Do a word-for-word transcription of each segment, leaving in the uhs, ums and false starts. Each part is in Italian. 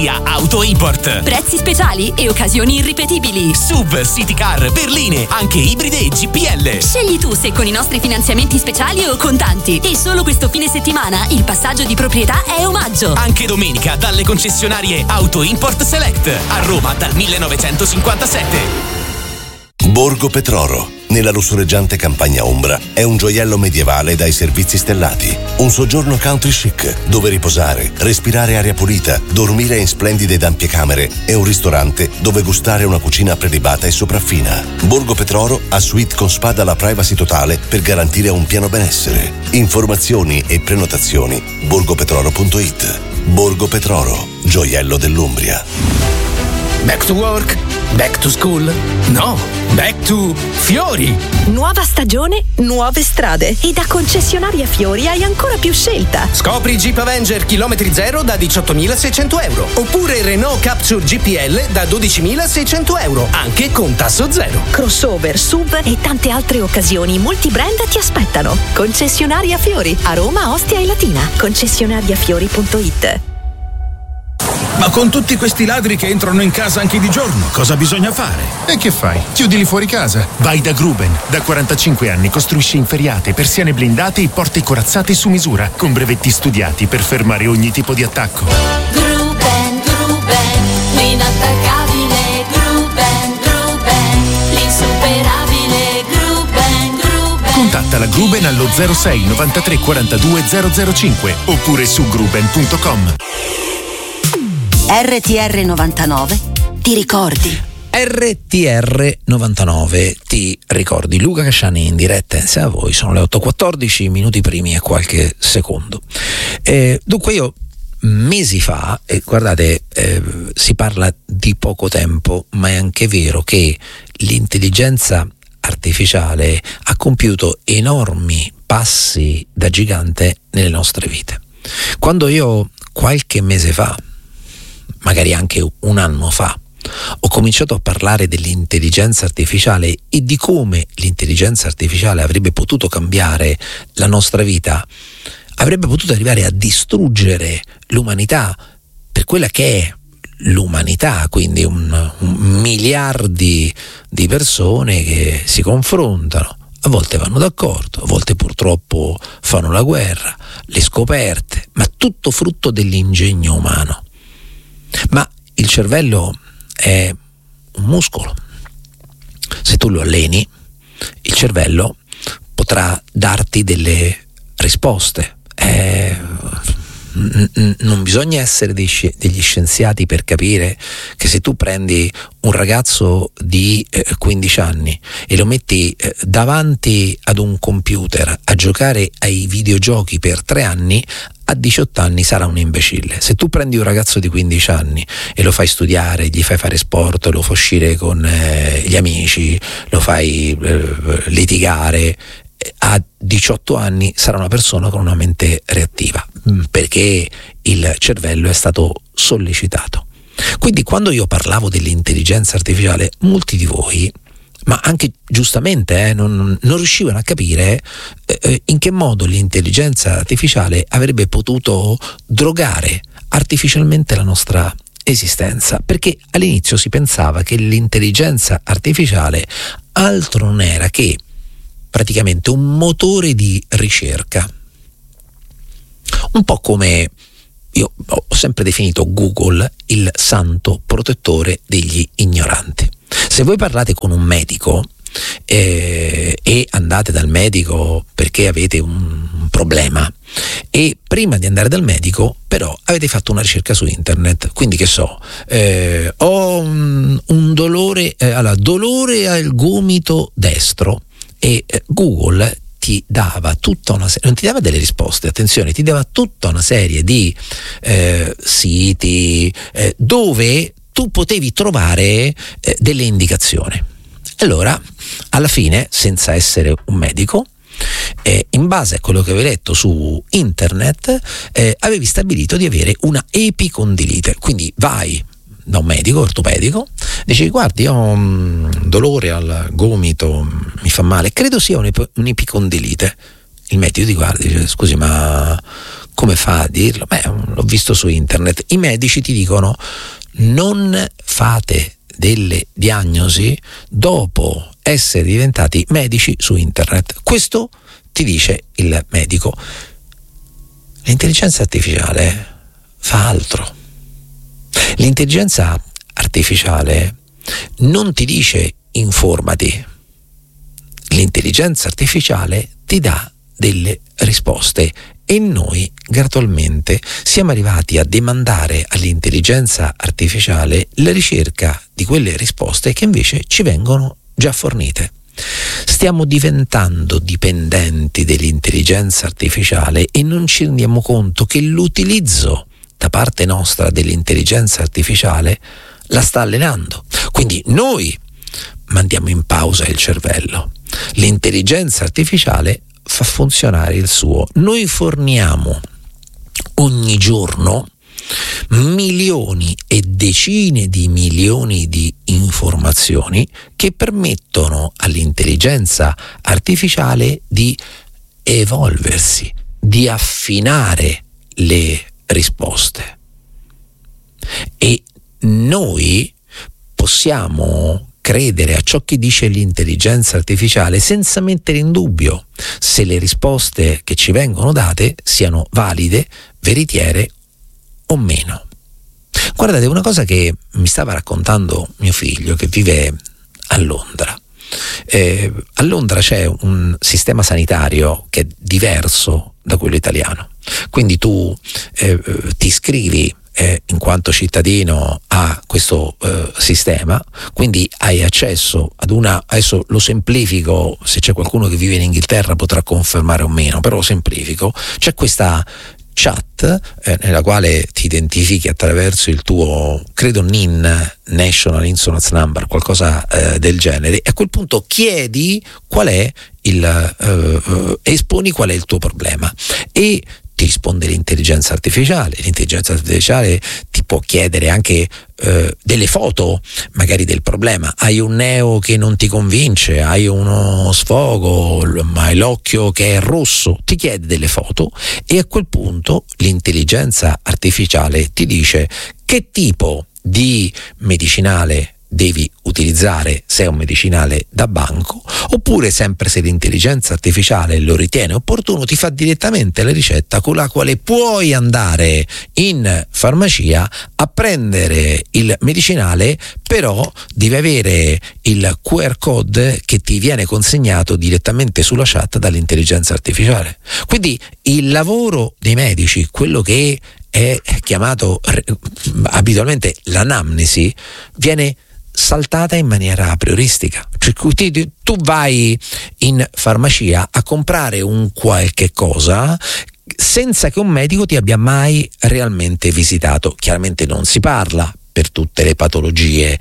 Auto Import. Prezzi speciali e occasioni irripetibili. S U V, City Car, berline, anche ibride e G P L. Scegli tu se con i nostri finanziamenti speciali o contanti. E solo questo fine settimana il passaggio di proprietà è omaggio. Anche domenica dalle concessionarie Auto Import Select a Roma dal millenovecentocinquantasette. Borgo Petroro, nella lussureggiante campagna ombra, è un gioiello medievale dai servizi stellati. Un soggiorno country chic, dove riposare, respirare aria pulita, dormire in splendide ed ampie camere e un ristorante dove gustare una cucina prelibata e sopraffina. Borgo Petroro ha suite con spa dalla privacy totale per garantire un pieno benessere. Informazioni e prenotazioni borgopetroro punto it. Borgo Petroro, gioiello dell'Umbria. Back to work? Back to school? No, back to Fiori! Nuova stagione, nuove strade. E da concessionaria Fiori hai ancora più scelta. Scopri Jeep Avenger chilometri zero da diciottomilaseicento euro. Oppure Renault Capture G P L da dodicimilaseicento euro, anche con tasso zero. Crossover, S U V e tante altre occasioni multibrand ti aspettano. Concessionaria Fiori, a Roma, Ostia e Latina. concessionaria fiori punto it. Ma con tutti questi ladri che entrano in casa anche di giorno, cosa bisogna fare? E che fai? Chiudili fuori casa. Vai da Gruben. Da quarantacinque anni costruisce inferriate, persiane blindate e porte corazzate su misura, con brevetti studiati per fermare ogni tipo di attacco. Gruben, Gruben, l'inattaccabile Gruben, Gruben, l'insuperabile Gruben, Gruben. Contatta la Gruben allo zero sei novantatré quarantadue zero zero cinque oppure su gruben punto com. R T R novantanove, ti ricordi? R T R novantanove, ti ricordi? Luca Casciani in diretta insieme a voi, sono le otto e quattordici, minuti primi e qualche secondo. Eh, dunque io mesi fa, eh, guardate, eh, si parla di poco tempo, ma è anche vero che l'intelligenza artificiale ha compiuto enormi passi da gigante nelle nostre vite. Quando io qualche mese fa, magari anche un anno fa, ho cominciato a parlare dell'intelligenza artificiale e di come l'intelligenza artificiale avrebbe potuto cambiare la nostra vita, avrebbe potuto arrivare a distruggere l'umanità per quella che è l'umanità, quindi un, un miliardi di persone che si confrontano, a volte vanno d'accordo, a volte purtroppo fanno la guerra, le scoperte, ma tutto frutto dell'ingegno umano. Ma il cervello è un muscolo. Se tu lo alleni, il cervello potrà darti delle risposte. Eh, non bisogna essere degli scienziati per capire che se tu prendi un ragazzo di quindici anni e lo metti davanti ad un computer a giocare ai videogiochi per tre anni, a diciotto anni sarà un imbecille. Se tu prendi un ragazzo di quindici anni e lo fai studiare, gli fai fare sport, lo fai uscire con eh, gli amici, lo fai eh, litigare, a diciotto anni sarà una persona con una mente reattiva, perché il cervello è stato sollecitato. Quindi quando io parlavo dell'intelligenza artificiale, molti di voi, ma anche giustamente eh, non, non riuscivano a capire eh, in che modo l'intelligenza artificiale avrebbe potuto drogare artificialmente la nostra esistenza, perché all'inizio si pensava che l'intelligenza artificiale altro non era che praticamente un motore di ricerca, un po' come io ho sempre definito Google il santo protettore degli ignoranti. Se voi parlate con un medico eh, e andate dal medico perché avete un, un problema e prima di andare dal medico però avete fatto una ricerca su internet, quindi che so, eh, ho un, un dolore, eh, allora, dolore al gomito destro, e eh, Google ti dava tutta una serie, non ti dava delle risposte, attenzione, ti dava tutta una serie di eh, siti eh, dove tu potevi trovare eh, delle indicazioni. Allora, alla fine, senza essere un medico, eh, in base a quello che avevi letto su internet, eh, avevi stabilito di avere una epicondilite. Quindi vai da un medico ortopedico, dici: guardi, ho un dolore al gomito, mi fa male, credo sia un'ep- un'epicondilite. Il medico ti guarda e dice: scusi, ma come fa a dirlo? Beh, l'ho visto su internet. I medici ti dicono: non fate delle diagnosi dopo essere diventati medici su internet. Questo ti dice il medico. L'intelligenza artificiale fa altro. L'intelligenza artificiale non ti dice informati. L'intelligenza artificiale ti dà delle risposte e noi gradualmente siamo arrivati a demandare all'intelligenza artificiale la ricerca di quelle risposte che invece ci vengono già fornite. Stiamo diventando dipendenti dell'intelligenza artificiale e non ci rendiamo conto che l'utilizzo da parte nostra dell'intelligenza artificiale la sta allenando. Quindi noi mandiamo in pausa il cervello, l'intelligenza artificiale fa funzionare il suo. Noi forniamo ogni giorno milioni e decine di milioni di informazioni che permettono all'intelligenza artificiale di evolversi, di affinare le risposte. E noi possiamo credere a ciò che dice l'intelligenza artificiale senza mettere in dubbio se le risposte che ci vengono date siano valide, veritiere o meno. Guardate, una cosa che mi stava raccontando mio figlio che vive a Londra. Eh, a Londra c'è un sistema sanitario che è diverso da quello italiano. Quindi tu eh, ti iscrivi eh, in quanto cittadino a questo eh, sistema, quindi hai accesso ad una, adesso lo semplifico, se c'è qualcuno che vive in Inghilterra potrà confermare o meno, però lo semplifico, c'è questa chat eh, nella quale ti identifichi attraverso il tuo, credo N I N, National Insurance Number, qualcosa eh, del genere, e a quel punto chiedi qual è il eh, esponi qual è il tuo problema e ti risponde l'intelligenza artificiale. L'intelligenza artificiale ti può chiedere anche eh, delle foto magari del problema. Hai un neo che non ti convince, hai uno sfogo, ma hai l'occhio che è rosso, ti chiede delle foto e a quel punto l'intelligenza artificiale ti dice che tipo di medicinale devi utilizzare, se è un medicinale da banco, oppure, sempre se l'intelligenza artificiale lo ritiene opportuno, ti fa direttamente la ricetta con la quale puoi andare in farmacia a prendere il medicinale, però devi avere il Q R code che ti viene consegnato direttamente sulla chat dall'intelligenza artificiale. Quindi il lavoro dei medici, quello che è chiamato abitualmente l'anamnesi, viene saltata in maniera a prioristica. Cioè, tu vai in farmacia a comprare un qualche cosa senza che un medico ti abbia mai realmente visitato. Chiaramente non si parla per tutte le patologie,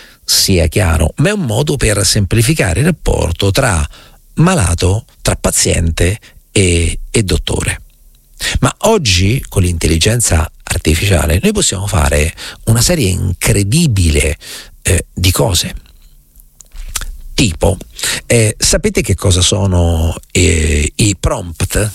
sia chiaro, ma è un modo per semplificare il rapporto tra malato, tra paziente e, e dottore. Ma oggi con l'intelligenza artificiale noi possiamo fare una serie incredibile eh, di cose. Tipo, eh, sapete che cosa sono eh, i prompt?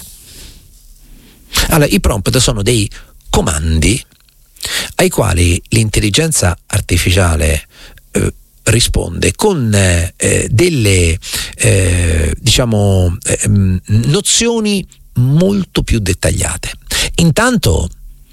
Allora, i prompt sono dei comandi ai quali l'intelligenza artificiale eh, risponde con eh, delle eh, diciamo eh, nozioni molto più dettagliate. Intanto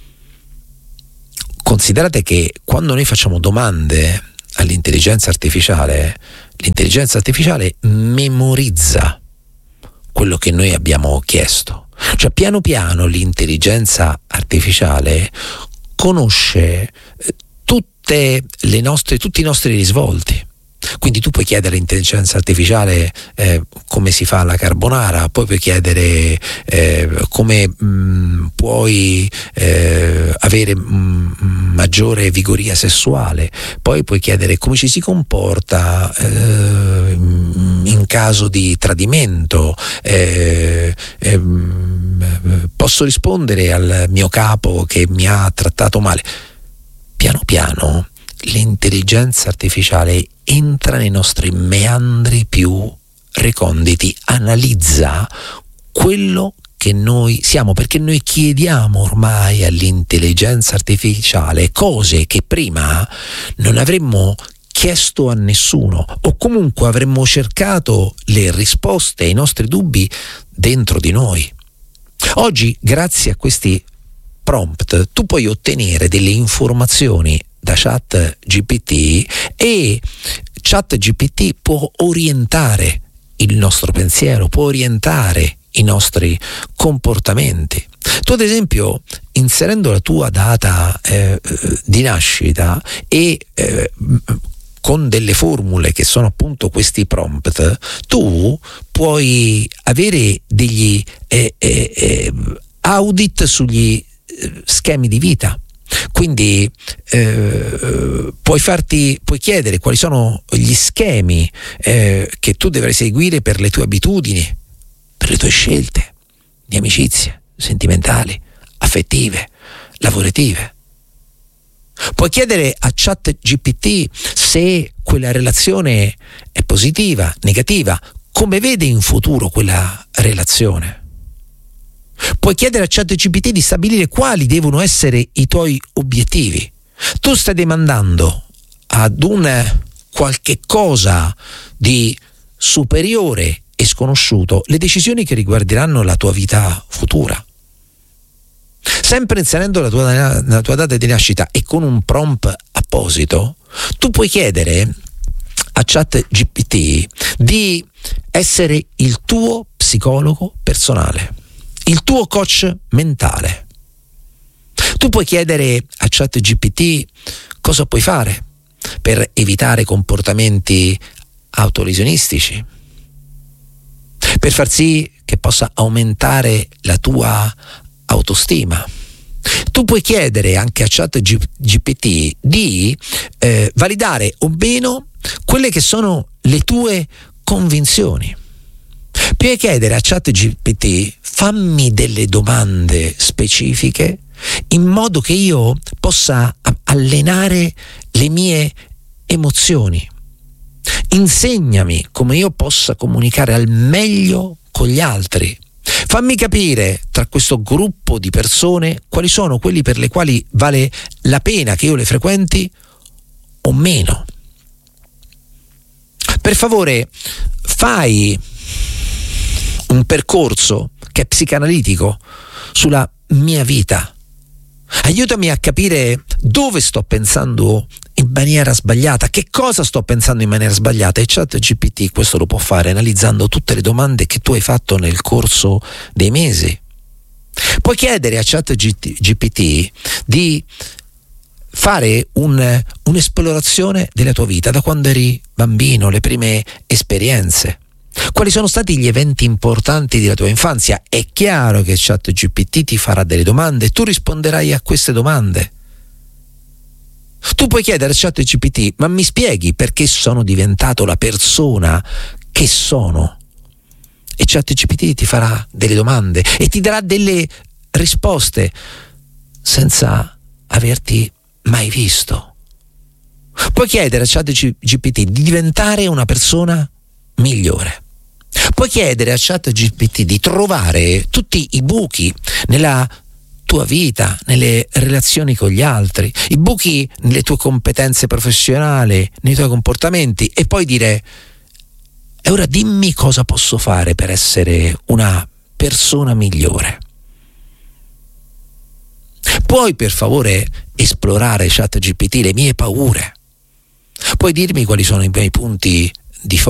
considerate che quando noi facciamo domande all'intelligenza artificiale, l'intelligenza artificiale memorizza quello che noi abbiamo chiesto. Cioè piano piano l'intelligenza artificiale conosce tutte le nostre, tutti i nostri risvolti. Quindi tu puoi chiedere all'intelligenza artificiale eh, come si fa la carbonara, poi puoi chiedere eh, come mh, puoi eh, avere mh, maggiore vigoria sessuale, poi puoi chiedere come ci si comporta eh, in caso di tradimento, eh, eh, posso rispondere al mio capo che mi ha trattato male. Piano piano l'intelligenza artificiale entra nei nostri meandri più reconditi, analizza quello che noi siamo, perché noi chiediamo ormai all'intelligenza artificiale cose che prima non avremmo chiesto a nessuno, o comunque avremmo cercato le risposte ai nostri dubbi dentro di noi. Oggi, grazie a questi prompt, tu puoi ottenere delle informazioni da ChatGPT e ChatGPT può orientare il nostro pensiero, può orientare i nostri comportamenti. Tu ad esempio, inserendo la tua data eh, di nascita e eh, con delle formule che sono appunto questi prompt, tu puoi avere degli eh, eh, eh, audit sugli eh, schemi di vita. Quindi eh, puoi farti, puoi chiedere quali sono gli schemi eh, che tu dovrai seguire per le tue abitudini, per le tue scelte di amicizie, sentimentali, affettive, lavorative. Puoi chiedere a ChatGPT se quella relazione è positiva, negativa, come vede in futuro quella relazione. Puoi chiedere a ChatGPT di stabilire quali devono essere i tuoi obiettivi. Tu stai demandando ad un qualche cosa di superiore e sconosciuto le decisioni che riguarderanno la tua vita futura. Sempre inserendo la tua, la tua data di nascita e con un prompt apposito, tu puoi chiedere a ChatGPT di essere il tuo psicologo personale, il tuo coach mentale. Tu puoi chiedere a ChatGPT cosa puoi fare per evitare comportamenti autolesionistici, per far sì che possa aumentare la tua autostima. Tu puoi chiedere anche a ChatGPT di eh, validare o meno quelle che sono le tue convinzioni. Puoi chiedere a ChatGPT: fammi delle domande specifiche in modo che io possa allenare le mie emozioni. Insegnami come io possa comunicare al meglio con gli altri. Fammi capire tra questo gruppo di persone quali sono quelli per le quali vale la pena che io le frequenti o meno. Per favore, fai un percorso che è psicanalitico sulla mia vita. Aiutami a capire dove sto pensando in maniera sbagliata, che cosa sto pensando in maniera sbagliata, e ChatGPT questo lo può fare analizzando tutte le domande che tu hai fatto nel corso dei mesi. Puoi chiedere a ChatGPT di fare un, un'esplorazione della tua vita da quando eri bambino, le prime esperienze. Quali sono stati gli eventi importanti della tua infanzia? È chiaro che ChatGPT ti farà delle domande e tu risponderai a queste domande. Tu puoi chiedere a ChatGPT: ma mi spieghi perché sono diventato la persona che sono? E ChatGPT ti farà delle domande e ti darà delle risposte senza averti mai visto. Puoi chiedere a ChatGPT di diventare una persona migliore. Puoi chiedere a ChatGPT di trovare tutti i buchi nella tua vita, nelle relazioni con gli altri, i buchi nelle tue competenze professionali, nei tuoi comportamenti, e poi dire: e ora dimmi cosa posso fare per essere una persona migliore. Puoi per favore esplorare, ChatGPT, le mie paure? Puoi dirmi quali sono i miei punti di forza?